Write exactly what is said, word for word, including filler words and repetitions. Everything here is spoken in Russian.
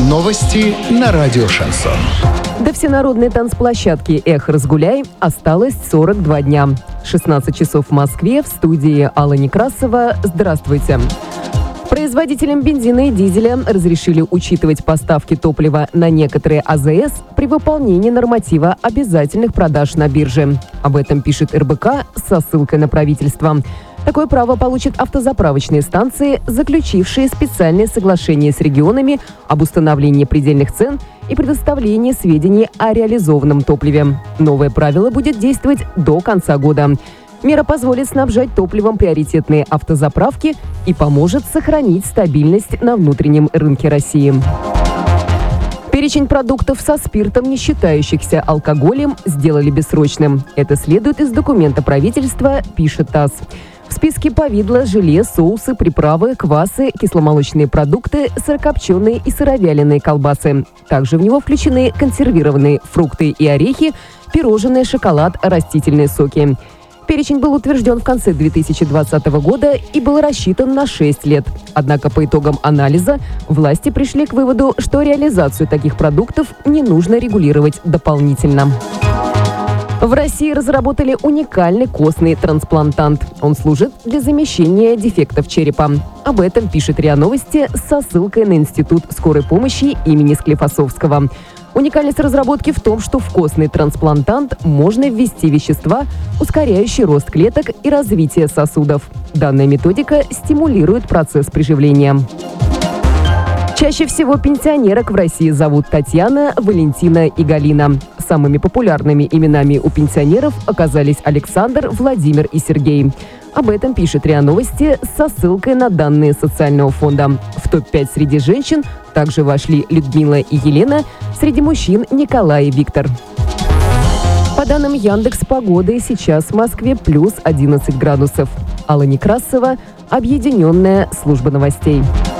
Новости на радио «Шансон». До всенародной танцплощадки «Эх, разгуляй» осталось сорок два дня. шестнадцать часов в Москве, в студии Алла Некрасова. Здравствуйте. Производителям бензина и дизеля разрешили учитывать поставки топлива на некоторые А Зэ Эс при выполнении норматива обязательных продаж на бирже. Об этом пишет Эр Бэ Ка со ссылкой на правительство. Такое право получат автозаправочные станции, заключившие специальные соглашения с регионами об установлении предельных цен и предоставлении сведений о реализованном топливе. Новое правило будет действовать до конца года. Мера позволит снабжать топливом приоритетные автозаправки и поможет сохранить стабильность на внутреннем рынке России. Перечень продуктов со спиртом, не считающихся алкоголем, сделали бессрочным. Это следует из документа правительства, пишет ТАСС. В списке повидло, желе, соусы, приправы, квасы, кисломолочные продукты, сырокопченые и сыровяленые колбасы. Также в него включены консервированные фрукты и орехи, пирожные, шоколад, растительные соки. Перечень был утвержден в конце две тысячи двадцатого года и был рассчитан на шесть лет. Однако по итогам анализа власти пришли к выводу, что реализацию таких продуктов не нужно регулировать дополнительно. В России разработали уникальный костный трансплантант. Он служит для замещения дефектов черепа. Об этом пишет РИА Новости со ссылкой на Институт скорой помощи имени Склифосовского. Уникальность разработки в том, что в костный трансплантант можно ввести вещества, ускоряющие рост клеток и развитие сосудов. Данная методика стимулирует процесс приживления. Чаще всего пенсионерок в России зовут Татьяна, Валентина и Галина. Самыми популярными именами у пенсионеров оказались Александр, Владимир и Сергей. Об этом пишет РИА Новости со ссылкой на данные социального фонда. В топ пять среди женщин также вошли Людмила и Елена, среди мужчин Николай и Виктор. По данным Яндекс.Погоды, сейчас в Москве плюс одиннадцать градусов. Алла Некрасова, Объединенная служба новостей.